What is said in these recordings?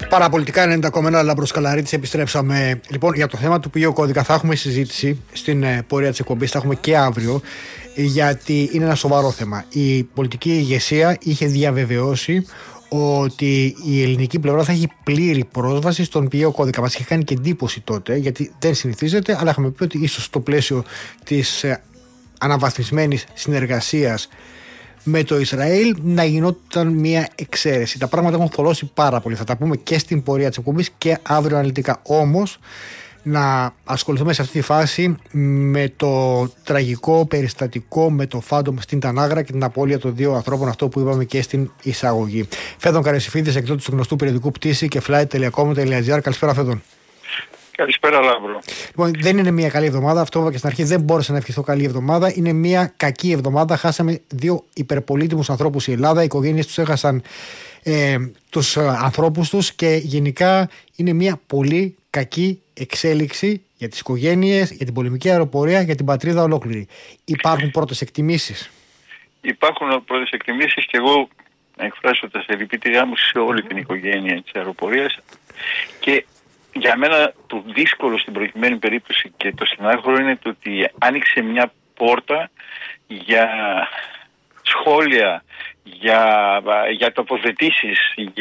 Παραπολιτικά 90,1 Λάμπρος Καλαρίτης, επιστρέψαμε. Λοιπόν, για το θέμα του ποιο κώδικα θα έχουμε συζήτηση στην πορεία της εκπομπής, θα έχουμε και αύριο, γιατί είναι ένα σοβαρό θέμα. Η πολιτική ηγεσία είχε διαβεβαιώσει ότι η ελληνική πλευρά θα έχει πλήρη πρόσβαση στον ποιο κώδικα. Μας είχε κάνει και εντύπωση τότε, γιατί δεν συνηθίζεται, αλλά είχαμε πει ότι ίσως στο πλαίσιο της αναβαθμισμένης συνεργασίας με το Ισραήλ να γινόταν μια εξαίρεση. Τα πράγματα έχουν θολώσει πάρα πολύ. Θα τα πούμε και στην πορεία της εκπομπής και αύριο αναλυτικά. Όμως, να ασχοληθούμε σε αυτή τη φάση με το τραγικό περιστατικό με το Φάντομ στην Τανάγρα και την απώλεια των δύο ανθρώπων, αυτό που είπαμε και στην εισαγωγή. Φέδων Καρεσιφίδης, εκδότης του γνωστού περιοδικού Πτήση και flight.com.gr. Καλησπέρα, Φέδων. Καλησπέρα, Λάμπρο. Λοιπόν, δεν είναι μια καλή εβδομάδα. Αυτό είπα και στην αρχή. Δεν μπόρεσα να ευχηθώ καλή εβδομάδα. Είναι μια κακή εβδομάδα. Χάσαμε δύο υπερπολίτιμους ανθρώπους η Ελλάδα. Οι οικογένειες τους έχασαν τους ανθρώπους τους και γενικά είναι μια πολύ κακή εξέλιξη για τις οικογένειες, για την πολεμική αεροπορία, για την πατρίδα ολόκληρη. Υπάρχουν πρώτες εκτιμήσεις? Υπάρχουν πρώτες εκτιμήσεις και εγώ εκφράσω τα συλληπιτήριά μου σε όλη την οικογένεια της αεροπορίας. Και για μένα το δύσκολο στην προκειμένη περίπτωση και το στενάχωρο είναι το ότι άνοιξε μια πόρτα για σχόλια, για τοποθετήσεις,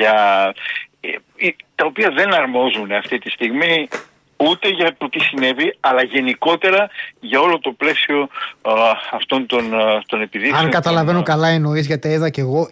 τα οποία δεν αρμόζουν αυτή τη στιγμή ούτε για το τι συνέβη, αλλά γενικότερα για όλο το πλαίσιο αυτών των επιδείξεων. Αν καταλαβαίνω καλά εννοείς, γιατί είδα και εγώ